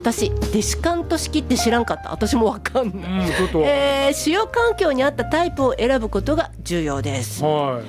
私デシカント式って知らんかった。私もわかんない、 ちょっと使用環境に合ったタイプを選ぶことが重要です、 はい。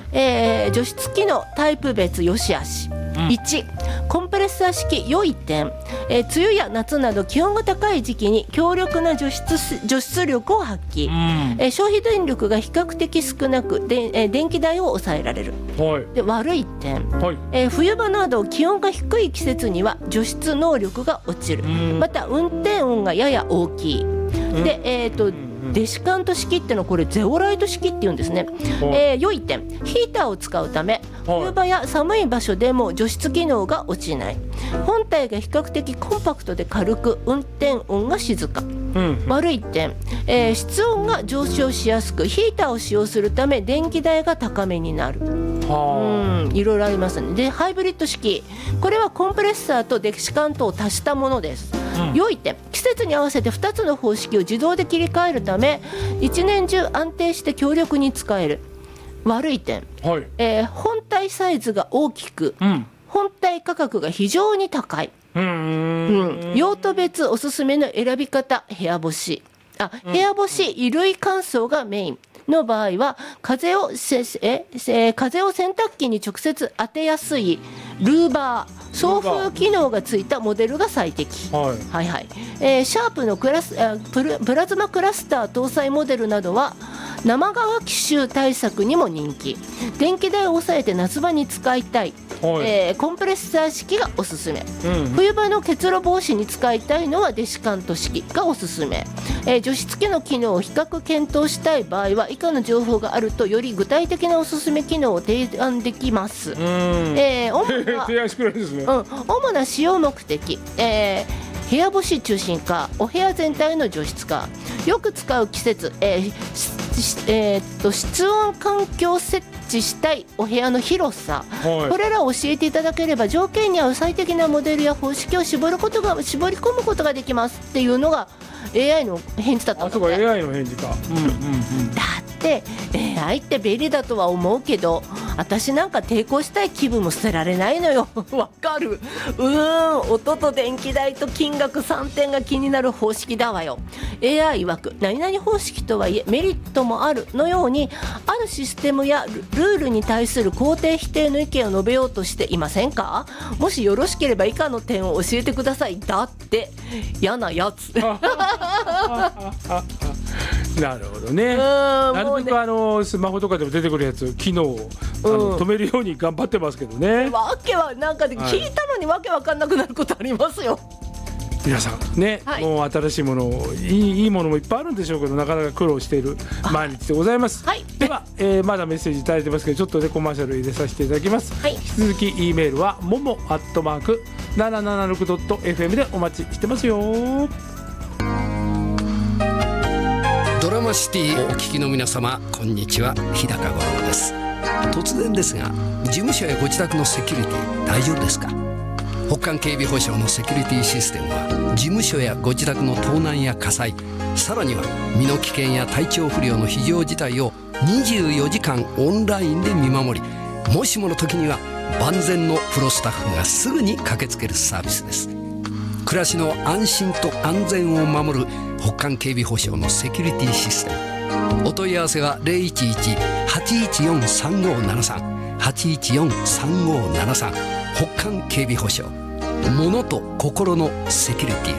除湿機能タイプ別よしあし、1コンプレッサー式良い点、梅雨や夏など気温が高い時期に強力な除湿力を発揮、消費電力が比較的少なくで、電気代を抑えられる、 はい。 で悪い点、 はい。 冬場など気温が低い季節には除湿能力が落ちる、また運転音がやや大きい、で、デシカント式ってのはこれゼオライト式っていうんですね、良い点、ヒーターを使うため冬場や寒い場所でも除湿機能が落ちない、本体が比較的コンパクトで軽く運転音が静か、悪い点、室温が上昇しやすくヒーターを使用するため電気代が高めになる、いろいろありますね。でハイブリッド式、これはコンプレッサーとデシカントを足したものです、良い点、季節に合わせて2つの方式を自動で切り替えるため一年中安定して強力に使える。悪い点、 はい。 本体サイズが大きく、本体価格が非常に高い、用途別おすすめの選び方、部屋干し、部屋干し衣類乾燥がメインの場合は風を洗濯機に直接当てやすいルーバー送風機能がついたモデルが最適、シャープのプラズマクラスター搭載モデルなどは生乾き臭対策にも人気、電気代を抑えて夏場に使いたい、コンプレッサー式がおすすめ、冬場の結露防止に使いたいのはデシカント式がおすすめ、除湿機の機能を比較検討したい場合は以下の情報があるとより具体的なおすすめ機能を提案できます。 提案してくれるんですね。 主な使用目的、部屋干し中心化、お部屋全体の除湿化、よく使う季節、室温環境設置したいお部屋の広さ、これらを教えていただければ条件に合う最適なモデルや方式を絞り込むことができますっていうのが AI の返事だったんだって。 AI の返事か、だって AI って便利だとは思うけど私なんか抵抗したい気分も捨てられないのよわかる。音と電気代と金額3点が気になる方式だわよ。 AI 曰く何々方式とはいえメリットもあるのようにあるシステムやルールに対する肯定否定の意見を述べようとしていませんか。もしよろしければ以下の点を教えてください。だって嫌なやつなるほどね。なるべくスマホとかでも出てくるやつ機能を止めるように頑張ってますけどね。 わけはなんかで聞いたのにわけわかんなくなることありますよ。 皆さんね、もう新しいものいいものもいっぱいあるんでしょうけどなかなか苦労している毎日でございます、では、まだメッセージいただいてますけどちょっとでコマーシャル入れさせていただきます、引き続き E メールはmomo@776.fm でお待ちしてますよ。 ドラマシティをお聞きの皆様こんにちは、日高五郎です。突然ですが事務所やご自宅のセキュリティ大丈夫ですか。北韓警備保障のセキュリティシステムは事務所やご自宅の盗難や火災、さらには身の危険や体調不良の非常事態を24時間オンラインで見守り、もしもの時には万全のプロスタッフがすぐに駆けつけるサービスです。暮らしの安心と安全を守る北韓警備保障のセキュリティシステム。お問い合わせは 011-814-3573 814-3573 北韓警備保障、物と心のセキュリティ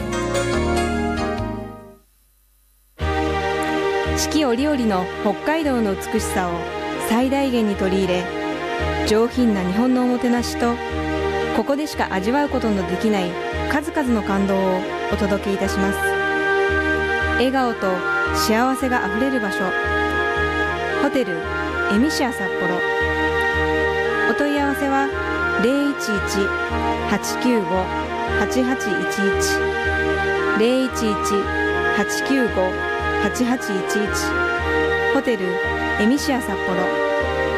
を。 四季折々の北海道の美しさを最大限に取り入れ、上品な日本のおもてなしとここでしか味わうことのできない数々の感動をお届けいたします。笑顔と幸せがあふれる場所、ホテルエミシア札幌。お問い合わせは 011-895-8811 011-895-8811 ホテルエミシア札幌。